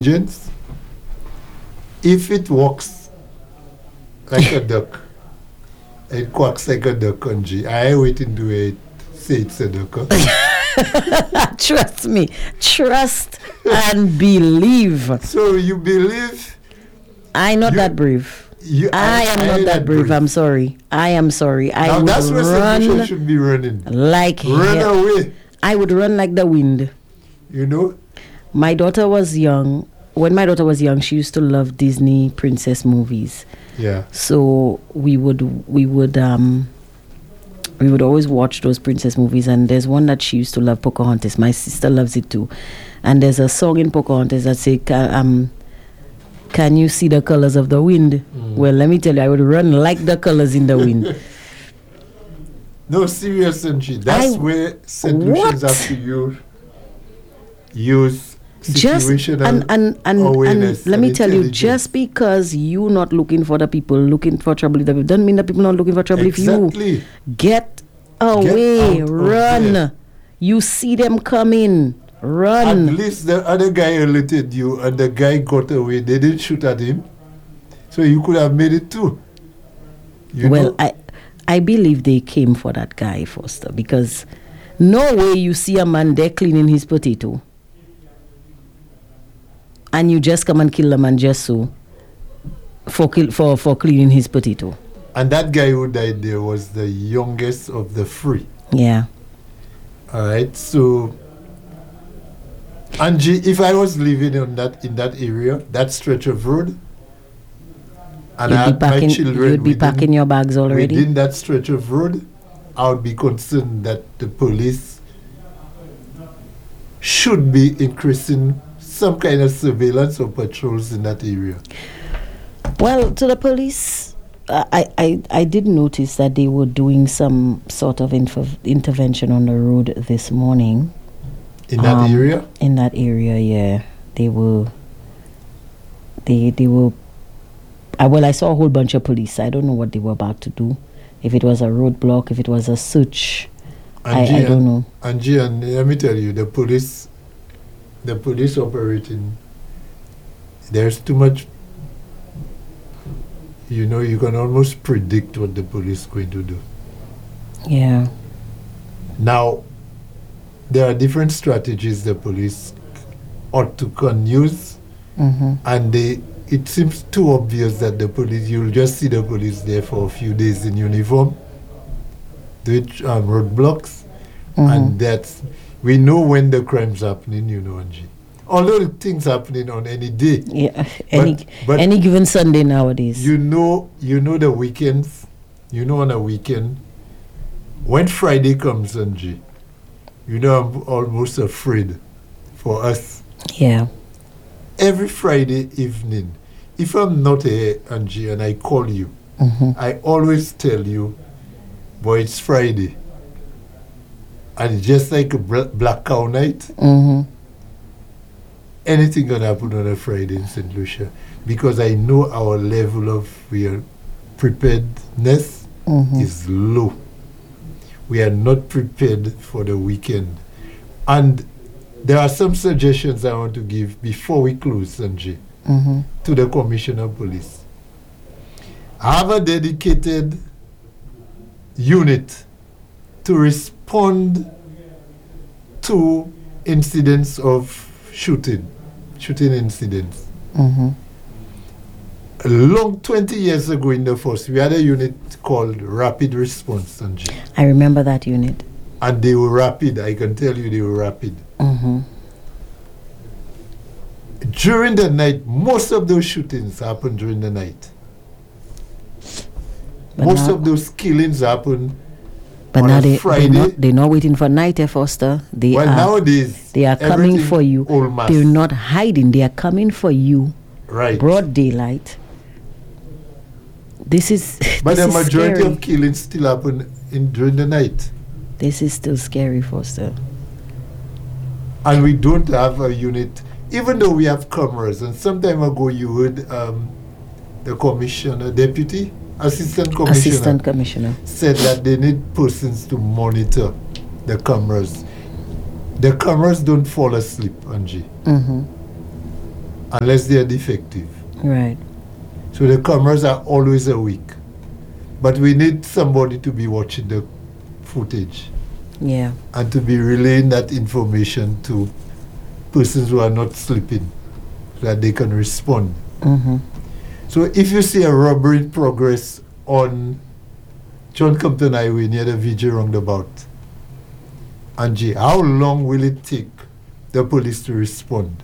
intelligence, if it walks like a duck, it quacks like a duck, Angie. I waiting to it say it's a duck. Trust me. Trust and believe. So you believe? I'm not that brave. I am not that brave. I'm sorry. I am sorry. Now I would that's where run St. Lucia should be running. like Run hell. away. I would run like the wind. You know? My daughter was young. When my daughter was young, she used to love Disney princess movies. Yeah. So we would always watch those princess movies, and there's one that she used to love, Pocahontas. My sister loves it too. And there's a song in Pocahontas that say, can you see the colors of the wind? Well, let me tell you, I would run like the colors in the wind. No, serious, Angie. That's where St. Lucians have to use situational awareness. And let me tell you, intelligence. just because you not looking for the people looking for trouble, doesn't mean the people not looking for trouble. Exactly. If you get away, out of run. there. You see them coming, run. At least the other guy alerted you and the guy got away. They didn't shoot at him. So you could have made it too. You Well, know? I believe they came for that guy, Foster, because no way you see a man there cleaning his potato and you just come and kill the man just so for cleaning his potato. And that guy who died there was the youngest of the three. Yeah. All right. So, Angie, if I was living in that area, that stretch of road, and I had my children you'd be packing your bags already. within that stretch of road, I would be concerned that the police should be increasing some kind of surveillance or patrols in that area. Well, to the police, I did notice that they were doing some sort of intervention on the road this morning. In that area? In that area, yeah. They were. Well, I saw a whole bunch of police. I don't know what they were about to do. If it was a roadblock, if it was a search, I don't know. Angie, and let me tell you, the police operating, there's too much. You know, you can almost predict what the police going to do. Yeah. Now, there are different strategies the police ought to use, and it seems too obvious that the police, you'll just see the police there for a few days in uniform, doing roadblocks, and we know when the crime's happening, you know, Angie. Although things happening on any day. Yeah, any given Sunday nowadays. You know the weekends, on a weekend, when Friday comes, Angie, I'm almost afraid for us. Yeah. Every Friday evening, if I'm not here, Angie, and I call you, I always tell you, boy, it's Friday. And it's just like a black cow night. Anything can happen on a Friday in St. Lucia, because I know our level of preparedness is low. We are not prepared for the weekend. And there are some suggestions I want to give before we close, Sanjay, to the Commissioner of Police. Have a dedicated unit to respond to incidents of shooting incidents. A long 20 years ago in the force, we had a unit called Rapid Response, Sanjay. I remember that unit. And they were rapid. I can tell you they were rapid. During the night, most of those shootings happened during the night. But most of those killings happen but on now a Friday. they're not waiting for night, Foster. Nowadays, they are coming for you. They're not hiding. They are coming for you. Right. Broad daylight. This is But this the is majority scary. of killings still happen during the night. This is still scary, Foster. And we don't have a unit, even though we have cameras. And some time ago you heard the commissioner, assistant commissioner said that they need persons to monitor the cameras. The cameras don't fall asleep, Angie. unless they are defective. Right. So the cameras are always awake. But we need somebody to be watching the footage. Yeah. And to be relaying that information to persons who are not sleeping so that they can respond. Mm-hmm. So if you see a robbery in progress on John Compton Highway near the VJ roundabout, Angie, how long will it take the police to respond?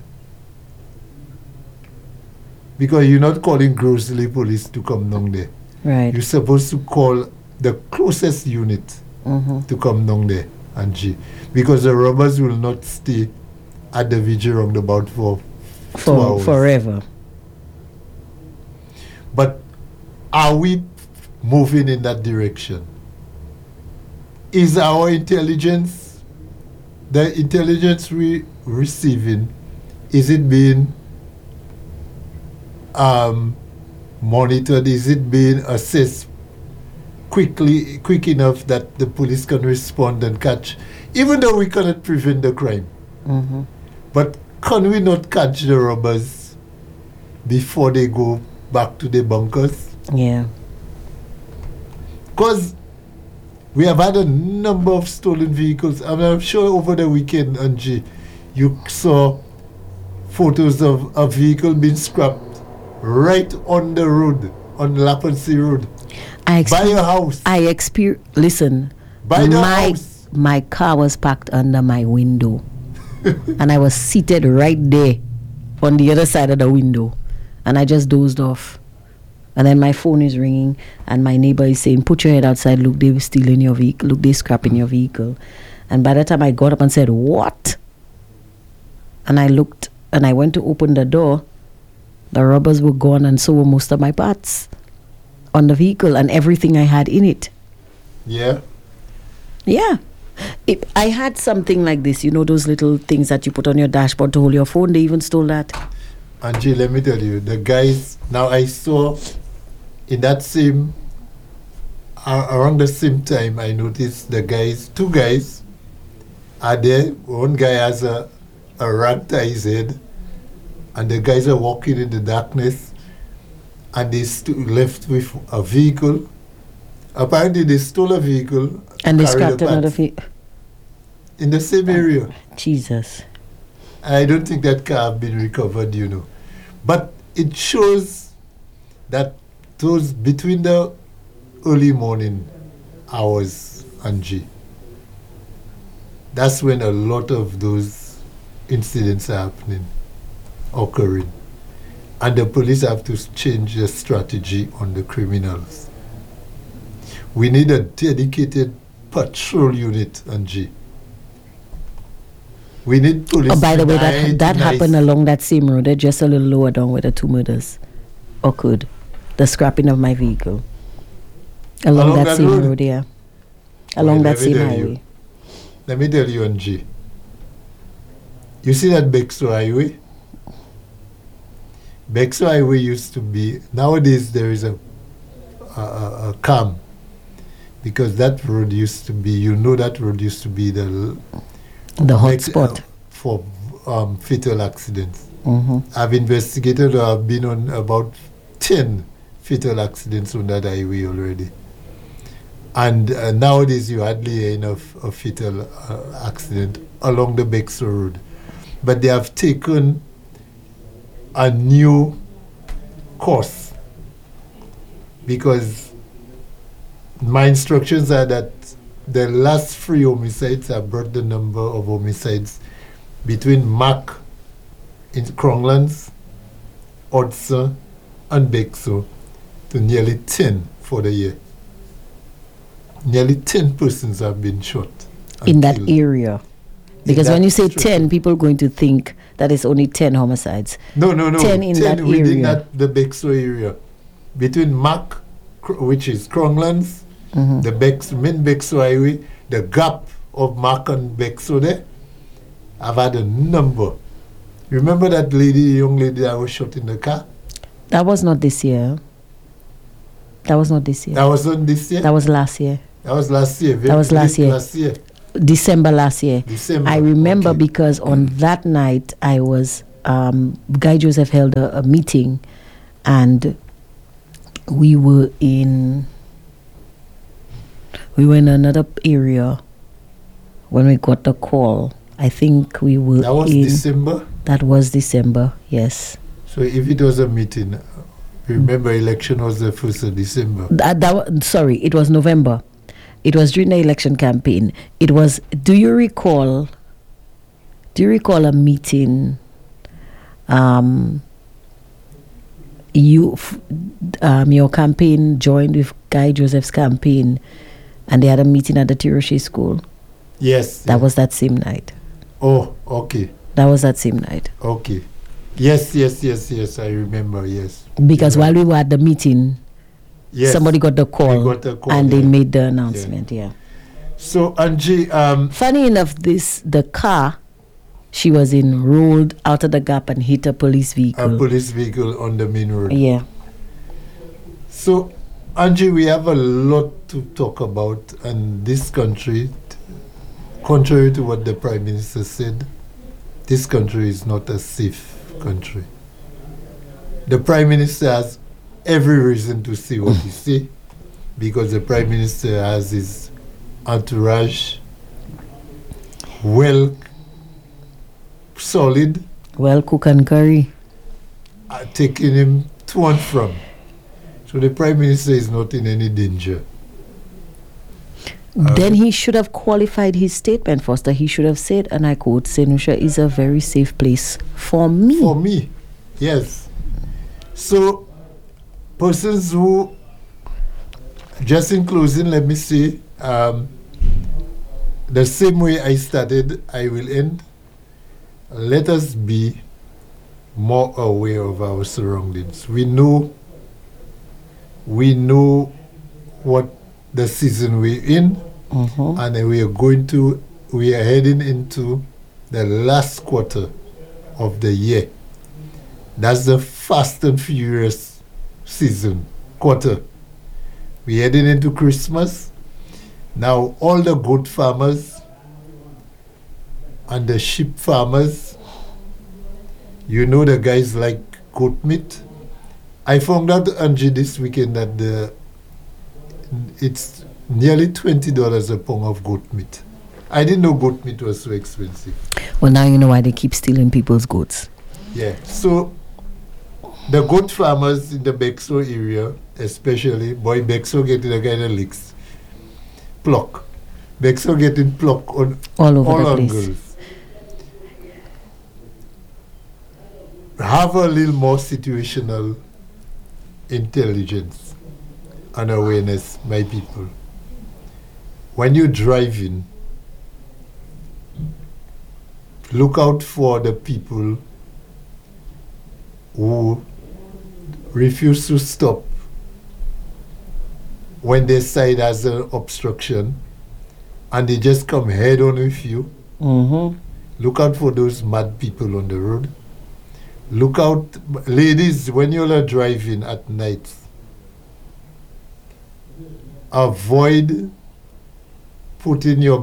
Because you're not calling Grosley police to come down there. Right. You're supposed to call the closest unit to come down there, Angie. Because the robbers will not stay at the VJ roundabout for 2 hours. Forever. But are we moving in that direction? Is our intelligence, the intelligence we receiving, is it being monitored? Is it being assessed quick enough that the police can respond and catch, even though we cannot prevent the crime? But can we not catch the robbers before they go back to the bunkers? Yeah. Because we have had a number of stolen vehicles. I mean, I'm sure over the weekend, Angie, you saw photos of a vehicle being scrapped right on the road, on Lapansi Road. By your house. Listen, By the house. My car was parked under my window. And I was seated right there on the other side of the window. And I just dozed off. And then my phone is ringing and my neighbor is saying, put your head outside, look, they were stealing your vehicle, look, they scrapping your vehicle. And by the time I got up and said, what? And I looked and I went to open the door, the robbers were gone and so were most of my parts on the vehicle and everything I had in it. Yeah? Yeah. I had something like this, you know, those little things that you put on your dashboard to hold your phone, they even stole that. Angie, let me tell you, the guys, now I saw in that same, around the same time, I noticed the guys, 2 guys are there. One guy has a rag to his head, and the guys are walking in the darkness, and they left with a vehicle. Apparently, they stole a vehicle. And they scrapped another vehicle. In the same area. Jesus. I don't think that car have been recovered, you know. But it shows that those between the early morning hours, Angie, that's when a lot of those incidents are occurring. And the police have to change their strategy on the criminals. We need a dedicated patrol unit, Angie. We need police. Oh, by the way, that happened along that same road, just a little lower down where the 2 murders occurred. The scrapping of my vehicle. Along that same road, yeah. Along that same highway. Let me tell you, Angie. You see that Bexo Highway? Bexo Highway used to be, nowadays there is a calm. Because that road used to be, that road used to be the hot spot for fatal accidents. I've investigated, I've been on about 10 fatal accidents on that highway already. And nowadays you hardly hear enough of fatal accident along the Bexo Road. But they have taken a new course, because my instructions are that the last 3 homicides have brought the number of homicides between Mac in Cronglands, Odsa, and Bexo to nearly 10 for the year. Nearly 10 persons have been shot. In that area. Because when you say 10, people are going to think that it's only 10 homicides. No. 10 in that within area. The Bexo area. Between Mac, which is Cronglands, the main Bexo Highway, the gap of Mac and Bexo there, I've had a number. Remember that young lady that was shot in the car? That was not this year. That was not this year. That was not this year? That was last year. That was last year. That was last year. December last year. December. I remember because on that night I was Guy Joseph held a meeting, and we were in another area when we got the call. I think we were. That was December? That was December, yes. So if it was a meeting, remember election was the 1st of December. Sorry, it was November. It was during the election campaign. It was, do you recall a meeting, your campaign joined with Guy Joseph's campaign, and they had a meeting at the Tiroche School? Yes. That was that same night. Oh, okay. That was that same night. Okay. Yes, I remember, yes. Because while we were at the meeting, yes, somebody got the call, and they made the announcement, yeah. So, Angie... funny enough, the car she was in rolled out of the gap and hit a police vehicle. A police vehicle on the main road. Yeah. So, Angie, we have a lot to talk about, and this country, contrary to what the Prime Minister said, this country is not a safe country. The Prime Minister has every reason to say what he say, because the Prime Minister has his entourage well solid, well cook and curry, taking him to and from. So the Prime Minister is not in any danger. Then he should have qualified his statement, Foster. He should have said, and I quote, St. Lucia is a very safe place for me. For me, yes. So, persons who, just in closing, let me say, the same way I started, I will end. Let us be more aware of our surroundings. We know what the season we're in, and we are heading into the last quarter of the year. That's the fast and furious quarter. We're heading into Christmas. Now all the goat farmers and the sheep farmers, the guys like goat meat. I found out, Angie, this weekend that it's nearly $20 a pound of goat meat. I didn't know goat meat was so expensive. Well, now you know why they keep stealing people's goats. Yeah. So the goat farmers in the Bexo area, especially, boy, Bexo getting a kind of licks. Pluck. Bexo getting pluck on all over the place. Angles. Have a little more situational intelligence and awareness, my people. When you're driving, look out for the people who refuse to stop when their side has an obstruction and they just come head on with you. Look out for those mad people on the road. Look out, ladies, when you're driving at night, avoid putting your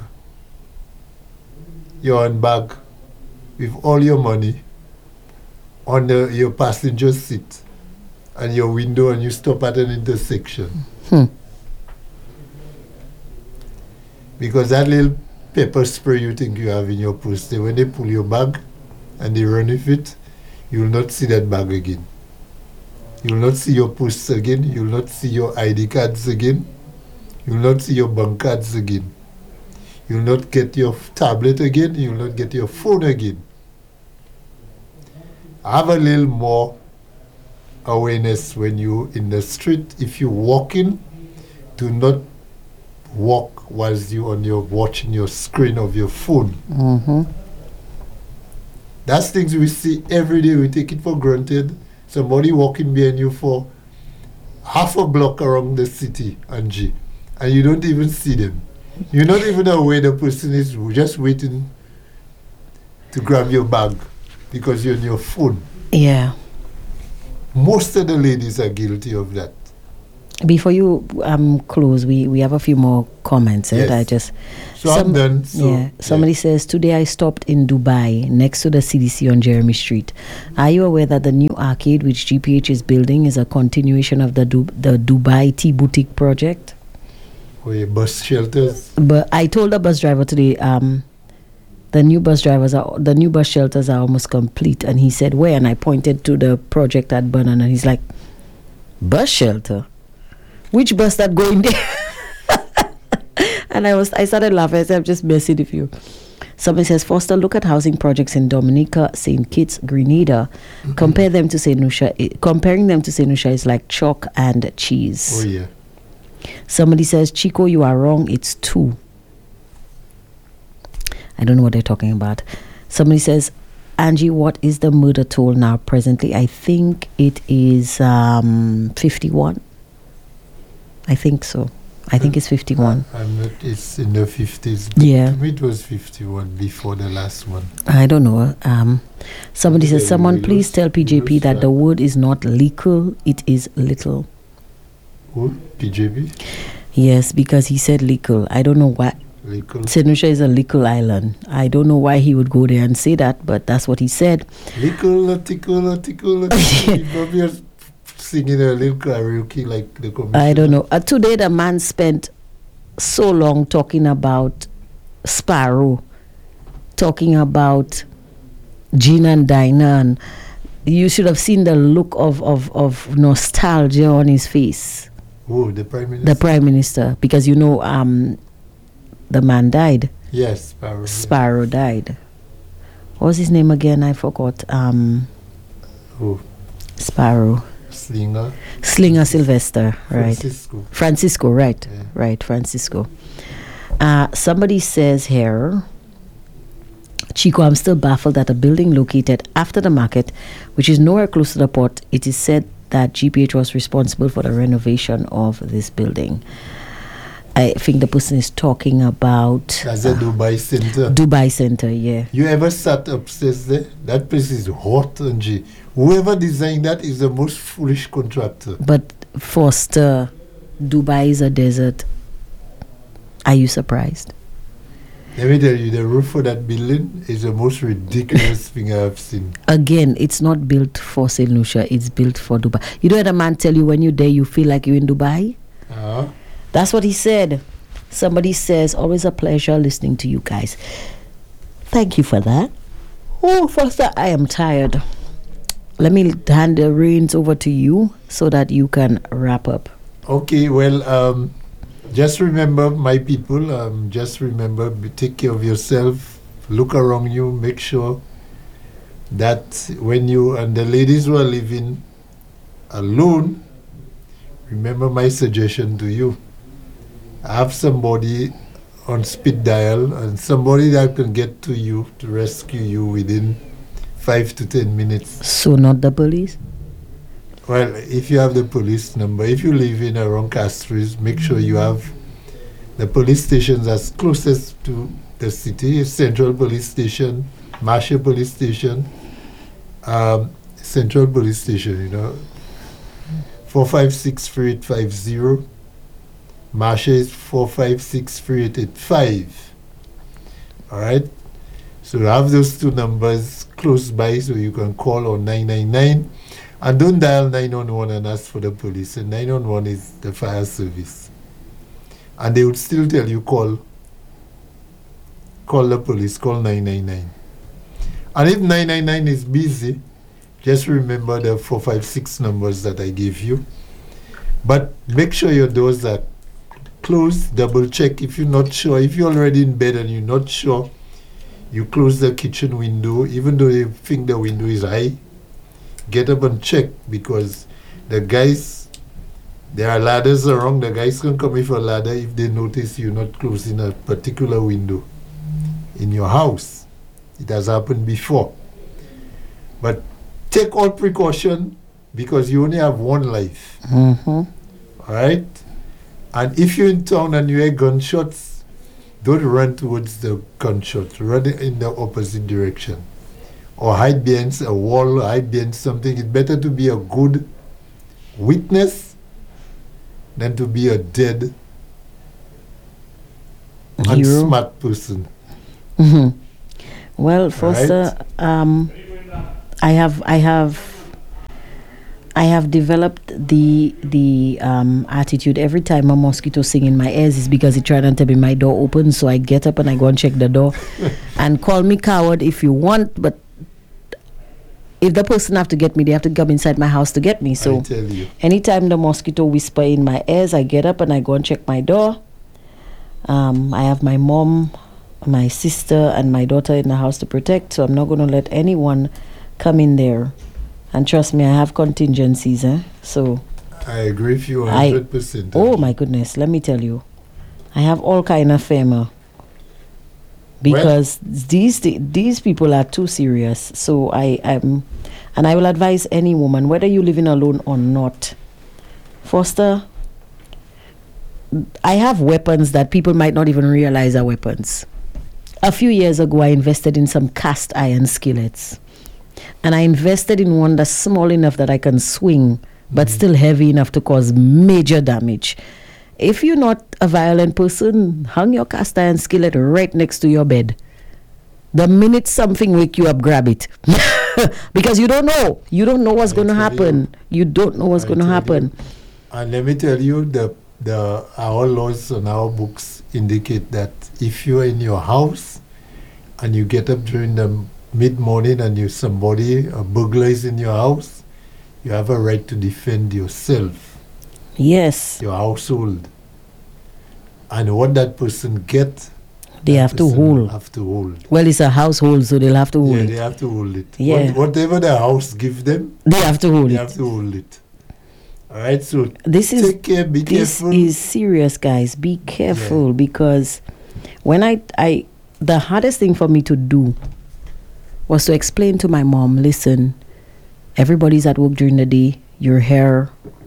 handbag with all your money on your passenger seat and your window, and you stop at an intersection. Because that little pepper spray you think you have in your purse, when they pull your bag and they run with it, you will not see that bag again. You will not see your purse again. You will not see your ID cards again. You will not see your bank cards again. You will not get your tablet again. You will not get your phone again. Have a little more awareness when you're in the street. If you're walking, do not walk whilst you're watching your screen of your phone. That's things we see every day. We take it for granted. Somebody walking behind you for half a block around the city, Angie, and you don't even see them. You're not even aware the person is just waiting to grab your bag because you're on your phone. Yeah. Most of the ladies are guilty of that. Before you close, we have a few more comments. Yes. I'm done. Somebody says, today I stopped in Dubai next to the CDC on Jeremy Street. Are you aware that the new arcade which GPH is building is a continuation of the Dubai Tea Boutique project? Bus shelters. But I told the bus driver today, the new bus shelters are almost complete, and he said where, and I pointed to the project at Burnham, and he's like, bus shelter? Which bus that going there? And I started laughing. I said, I'm just messing with you. Somebody says, Foster, look at housing projects in Dominica, St. Kitts, Grenada. Comparing them to St. Lucia is like chalk and cheese. Oh, yeah. Somebody says, Chico, you are wrong. It's 2. I don't know what they're talking about. Somebody says, Angie, what is the murder toll now presently? I think it is 51. I think so. I think it's 51. It's in the 50s. Yeah. To me it was 51 before the last one. I don't know. Somebody says, someone please tell PJP that the word is not legal, it is little. Who? PJP? Yes, because he said legal. I don't know why. St. Lucia is a legal island. I don't know why he would go there and say that, but that's what he said. Legal. Singing a little karaoke like the commissioner. I don't know. Today the man spent so long talking about Sparrow, talking about Gina and Dinah, and you should have seen the look of nostalgia on his face. Oh, the Prime Minister? The Prime Minister, because the man died. Yes, Sparrow. Sparrow died. What was his name again? I forgot. Who? Sparrow. Slinger Sylvester, right? Francisco, right? Yeah. Right, Francisco. Somebody says here, Chico, I'm still baffled that a building located after the market, which is nowhere close to the port, it is said that GPH was responsible for the renovation of this building. I think the person is talking about... That's the Dubai Center. Dubai Center, yeah. You ever sat upstairs there? That place is hot, Angie. Whoever designed that is the most foolish contractor. But Foster, Dubai is a desert. Are you surprised? Let me tell you, the roof for that building is the most ridiculous thing I've seen. Again, it's not built for St. Lucia, it's built for Dubai. You know what a man tell you when you're there, you feel like you're in Dubai? That's what he said. Somebody says, always a pleasure listening to you guys. Thank you for that. Oh, Foster, I am tired. Let me hand the reins over to you so that you can wrap up. Okay, well, just remember, my people, just remember, take care of yourself, look around you, make sure that when you, and the ladies who are living alone, remember my suggestion to you. Have somebody on speed dial and somebody that can get to you to rescue you within 5 to 10 minutes. So not the police? Well, if you have the police number, if you live in around Castries, make sure you have the police stations as closest to the city, Central Police Station, Marshall Police Station, Central Police Station, 4563850. Marshall is 4563885. All right? So have those two numbers close by so you can call on 999. And don't dial 911 and ask for the police. And 911 is the fire service. And they would still tell you call the police, call 999. And if 999 is busy, just remember the 456 numbers that I gave you. But make sure your doors are closed. Double check if you're not sure. If you're already in bed and you're not sure, you close the kitchen window, even though you think the window is high. Get up and check, because the guys, there are ladders around. The guys can come with a ladder if they notice you're not closing a particular window in your house. It has happened before. But take all precaution, because you only have one life. All right? And if you're in town and you hear gunshots, don't run towards the gunshots. Run in the opposite direction. Or hide behind a wall, hide behind something. It's better to be a good witness than to be a dead and Hero. smart person. Mhm. Well, Foster, I have developed the attitude every time a mosquito sing in my ears is because it tried to tell me my door open, so I get up and I go and check the door. And call me coward if you want, but if the person have to get me, they have to come inside my house to get me. So I tell you. anytime the mosquito whisper in my ears, I get up and I go and check my door. I have my mom, my sister, and my daughter in the house to protect, so I'm not going to let anyone come in there. And trust me, I have contingencies, So I agree with you 100%. oh my goodness, let me tell you, I have all kind of FEMA because these people are too serious. So and I will advise any woman, whether you living alone or not, Foster, I have weapons that people might not even realize are weapons. A few years ago, I invested in some cast iron skillets. And I invested in one that's small enough that I can swing, but still heavy enough to cause major damage. If you're not a violent person, hang your cast iron skillet right next to your bed. The minute something wake you up, grab it. Because you don't know. You don't know what's going to happen. You don't know what's going to happen. And let me tell you, our laws and our books indicate that if you're in your house and you get up during the mid-morning and a burglar is in your house, you have a right to defend yourself. Yes. Your household. And what that person get, they have to hold. Well, it's a household, so they'll have to hold it. They have to hold it. Yeah. Whatever the house give them, they have to hold it. All right, so take care, be careful. This is serious, guys. Be careful, because when the hardest thing for me to do was to explain to my mom, listen, everybody's at work during the day, you're here,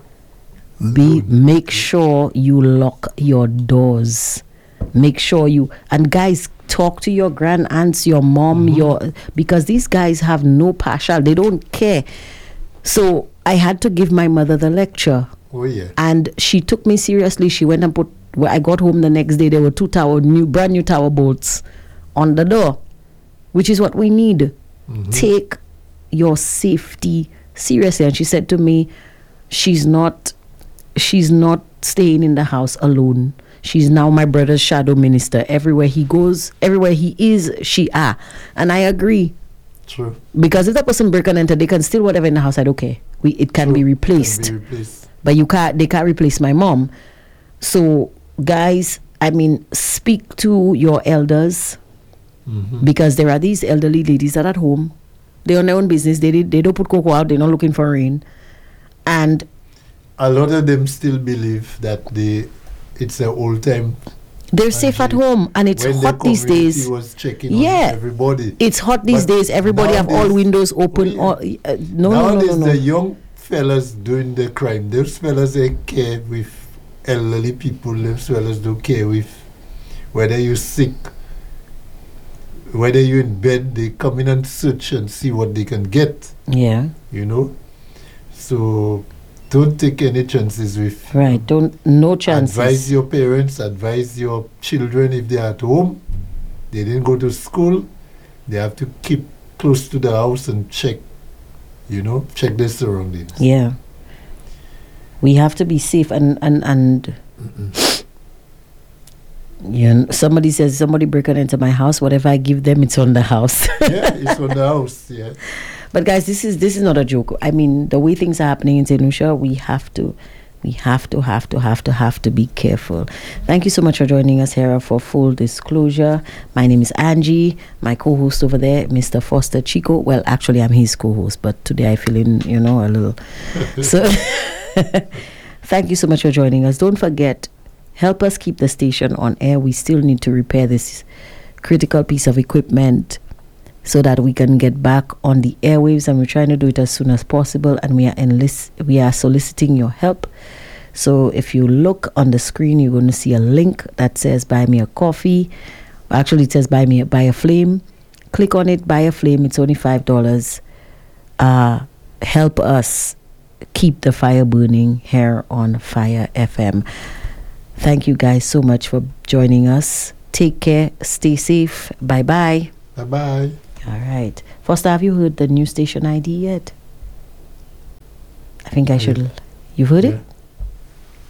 make sure you lock your doors. Make sure and guys, talk to your grand aunts, your mom, because these guys have no partial, they don't care. So I had to give my mother the lecture. Oh yeah. And she took me seriously. She went and when I got home the next day, there were brand new tower bolts on the door, which is what we need. Take your safety seriously. And she said to me, she's not staying in the house alone. She's now my brother's shadow minister. Everywhere he goes, everywhere he is, she are. And I agree. True. Because if that person break and enter, they can steal whatever in the house. I don't care. It can be replaced. But they can't replace my mom. So guys, speak to your elders, because there are these elderly ladies that are at home. They're on their own business. They don't put cocoa out. They're not looking for rain. And a lot of them still believe that it's an old time. They're safe at home, and it's hot these days. Was checking on everybody. It's hot these days. Everybody have all windows open. Nowadays, the young fellas doing the crime, those fellas, they care with elderly people. Those fellas don't care with whether you're sick, whether you're in bed. They come in and search and see what they can get. Yeah. So don't take any chances with. Right. No chances. Advise your parents, advise your children if they're at home. They didn't go to school. They have to keep close to the house and check their surroundings. Yeah. We have to be safe and somebody breaking into my house, whatever I give them, it's on the house. Yeah, it's on the house, yeah. But guys, this is not a joke. The way things are happening in St. Lucia, we have to be careful. Thank you so much for joining us here for Full Disclosure. My name is Angie. My co-host over there, Mr. Foster Chico. Well, actually, I'm his co-host, but today I feel in, a little. So, thank you so much for joining us. Don't forget, help us keep the station on air. We still need to repair this critical piece of equipment so that we can get back on the airwaves, and we're trying to do it as soon as possible, and we are soliciting your help. So if you look on the screen, you're going to see a link that says buy me a coffee. Actually, it says buy a flame. Click on it, buy a flame. It's only $5. Help us keep the fire burning here on Fire FM. Thank you guys so much for joining us. Take care. Stay safe. Bye-bye. Bye-bye. All right. Foster, have you heard the new station ID yet? I think I should. You've heard it?